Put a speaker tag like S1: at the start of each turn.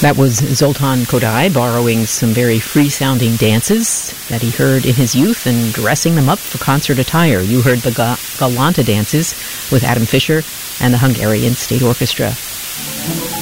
S1: That was Zoltan Kodály borrowing some very free-sounding dances that he heard in his youth and dressing them up for concert attire. You heard the Galanta dances with Adam Fischer and the Hungarian State Orchestra.